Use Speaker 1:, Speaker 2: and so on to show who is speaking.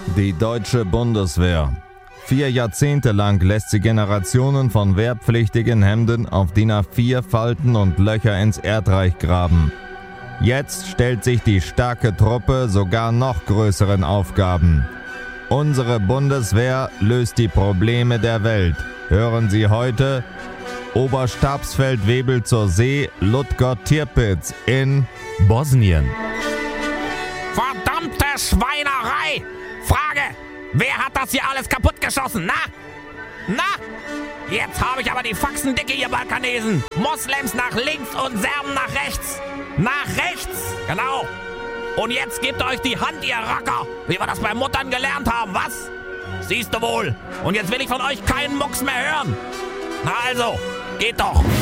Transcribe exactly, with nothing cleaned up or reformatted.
Speaker 1: Die deutsche Bundeswehr. Vier Jahrzehnte lang lässt sie Generationen von wehrpflichtigen Hemden auf D I N A vier falten und Löcher ins Erdreich graben. Jetzt stellt sich die starke Truppe sogar noch größeren Aufgaben. Unsere Bundeswehr löst die Probleme der Welt. Hören Sie heute Oberstabsfeldwebel zur See Ludger Tirpitz in
Speaker 2: Bosnien.
Speaker 3: Verdammte Schweinerei! Frage, wer hat das hier alles kaputtgeschossen, na? Na? Jetzt habe ich aber die Faxen dicke, ihr Balkanesen. Moslems nach links und Serben nach rechts. Nach rechts, genau. Und jetzt gebt euch die Hand, ihr Racker, wie wir das bei Muttern gelernt haben, was? Siehst du wohl. Und jetzt will ich von euch keinen Mucks mehr hören. Na also, geht doch.